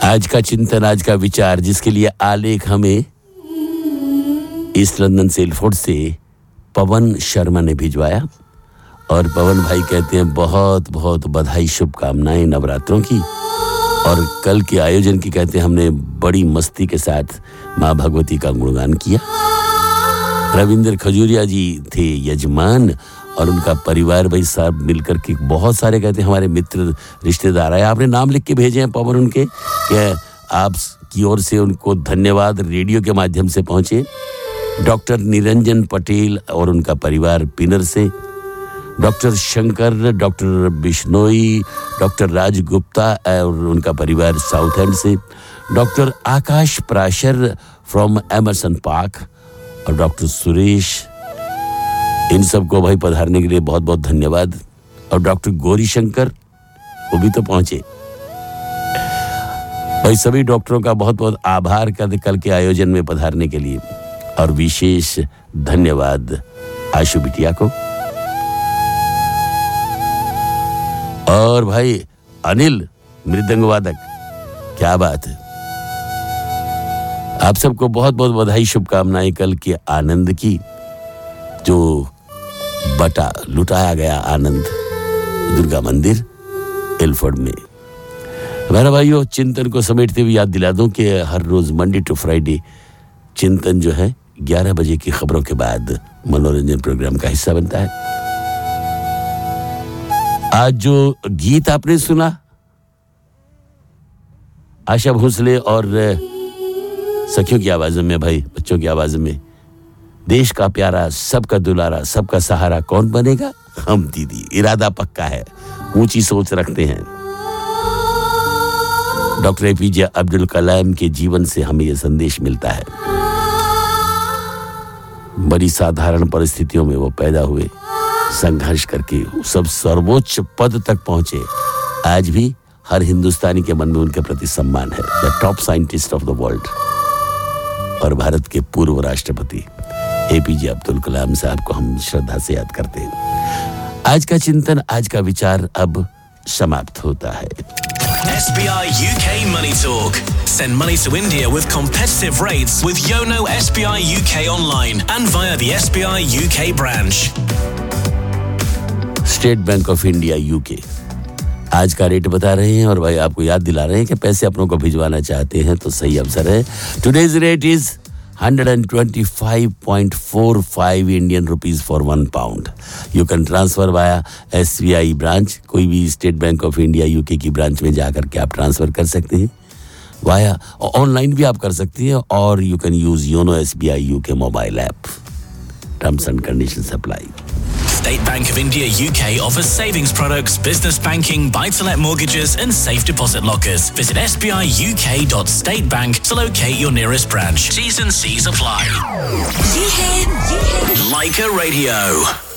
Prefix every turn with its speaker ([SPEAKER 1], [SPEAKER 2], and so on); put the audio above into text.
[SPEAKER 1] आज का चिंतन, आज का विचार, जिसके लिए आलेख हमें ईस्ट लंदन सेलफोर्ड से पवन शर्मा ने भिजवाया। और पवन भाई कहते हैं बहुत बहुत बधाई, शुभकामनाएं नवरात्रों की। और कल के आयोजन की कहते हैं हमने बड़ी मस्ती के साथ माँ भगवती का गुणगान किया। रविंद्र खजूरिया जी थे यजमान और उनका परिवार भाई साहब मिलकर के बहुत सारे कहते हैं हमारे मित्र रिश्तेदार आए। आपने नाम लिख के भेजे हैं पवन उनके, कि आप की ओर से उनको धन्यवाद रेडियो के माध्यम से पहुंचे। डॉक्टर निरंजन पटेल और उनका परिवार पिनर से, doctor Shankar, doctor Bishnoi, doctor राज गुप्ता और उनका परिवार साउथ एंड से, doctor Akash Prashar from Emerson park और डॉक्टर सुरेश, इन सबको भाई पधारने के लिए बहुत बहुत धन्यवाद। और डॉक्टर गौरी शंकर वो भी तो पहुंचे। भाई सभी डॉक्टरों का बहुत बहुत आभार करते कल के आयोजन में पधारने के लिए। और विशेष धन्यवाद आशु बिटिया को। और भाई अनिल मृदंग वादक, क्या बात है। आप सबको बहुत बहुत बधाई, शुभकामनाएं कल के आनंद की, जो बटा लुटाया गया आनंद दुर्गा मंदिर एल्फोर्ड में। मेरा भाइयों, चिंतन को समेटते हुए याद दिला दूं कि हर रोज मंडे टू फ्राइडे चिंतन जो है 11 बजे की खबरों के बाद मनोरंजन प्रोग्राम का हिस्सा बनता है। आज जो गीत आपने सुना आशा भोसले और सखियों की आवाज़ों में, भाई बच्चों की आवाज़ों में, देश का प्यारा, सबका दुलारा, सबका सहारा कौन बनेगा? हम दीदी। इरादा पक्का है, ऊंची सोच रखते हैं। डॉक्टर एपीजे अब्दुल कलाम के जीवन से हमें यह संदेश मिलता है। बड़ी साधारण परिस्थितियों में वो पैदा हुए, संघर्ष करके सब सर्वोच्च पद तक पहुंचे। आज भी हर हिंदुस्तानी के मन में उनके प्रति सम्मान है। The top scientist of the world. और भारत के पूर्व राष्ट्रपति एपीजे अब्दुल कलाम साहब को हम श्रद्धा से याद करते हैं। आज का चिंतन, आज का विचार अब समाप्त होता है।
[SPEAKER 2] SBI UK Money Talk. Send money to India with competitive rates with Yono SBI UK online and via the SBI UK branch.
[SPEAKER 1] State bank of India UK आज का रेट बता रहे हैं और भाई आपको याद दिला रहे हैं कि पैसे अपनों को भिजवाना चाहते हैं तो सही अवसर है। Today's rate is 125.45 Indian rupees for £1. You can transfer via SBI branch, कोई भी state bank of India UK की ब्रांच में जाकर के आप ट्रांसफर कर सकते हैं। वाया ऑनलाइन भी आप कर सकती हैं और you can use YONO SBI UK mobile app. Terms and conditions apply.
[SPEAKER 2] State Bank of India UK offers savings products, business banking, buy-to-let mortgages and safe deposit lockers. Visit sbiuk.statebank to locate your nearest branch. T's and C's apply.
[SPEAKER 3] ये है
[SPEAKER 2] Leica Radio.